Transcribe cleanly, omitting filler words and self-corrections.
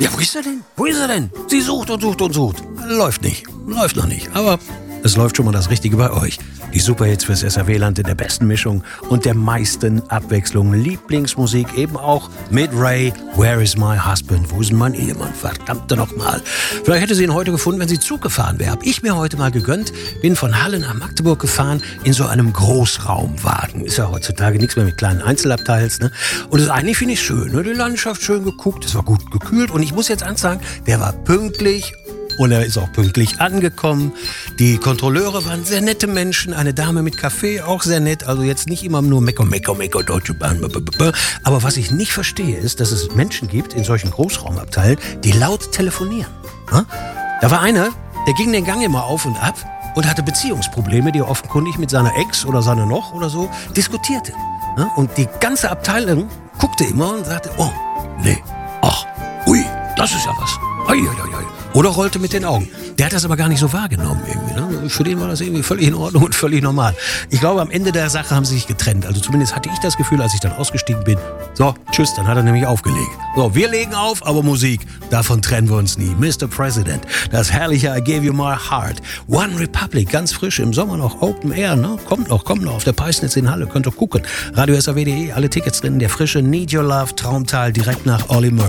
Ja, wo ist er denn? Wo ist er denn? Sie sucht und sucht und sucht. Läuft nicht. Läuft noch nicht. Aber es läuft schon mal das Richtige bei euch. Die Superhits fürs SAW-Land in der besten Mischung und der meisten Abwechslung. Lieblingsmusik eben auch mit Ray. Where is my husband? Wo ist denn mein Ehemann? Verdammte nochmal. Vielleicht hätte sie ihn heute gefunden, wenn sie Zug gefahren wäre. Hab ich mir heute mal gegönnt. Bin von Halle nach Magdeburg gefahren in so einem Großraumwagen. Ist ja heutzutage nichts mehr mit kleinen Einzelabteils. Ne? Und das eigentlich finde ich schön. Ne? Die Landschaft schön geguckt. Es war gut gekühlt. Und ich muss jetzt sagen, der war pünktlich. Und er ist auch pünktlich angekommen. Die Kontrolleure waren sehr nette Menschen. Eine Dame mit Kaffee, auch sehr nett. Also jetzt nicht immer nur Mecker, Deutsche Bahn. Aber was ich nicht verstehe, ist, dass es Menschen gibt in solchen Großraumabteilen, die laut telefonieren. Da war einer, der ging den Gang immer auf und ab und hatte Beziehungsprobleme, die er offenkundig mit seiner Ex oder seiner noch oder so diskutierte. Und die ganze Abteilung guckte immer und sagte, oh, nee, ach, ui, das ist ja was. Oder rollte mit den Augen. Der hat das aber gar nicht so wahrgenommen irgendwie. Ne? Für den war das irgendwie völlig in Ordnung und völlig normal. Ich glaube, am Ende der Sache haben sie sich getrennt. Also zumindest hatte ich das Gefühl, als ich dann ausgestiegen bin. So, tschüss, dann hat er nämlich aufgelegt. So, wir legen auf, aber Musik, davon trennen wir uns nie. Mr. President, das herrliche I Gave You My Heart. One Republic, ganz frisch, im Sommer noch Open Air. Ne? Kommt noch, auf der Peisnitz in Halle. Könnt ihr gucken. Radio SAW.de, alle Tickets drin. Der frische Need Your Love, Traumtal, direkt nach Olly Murs.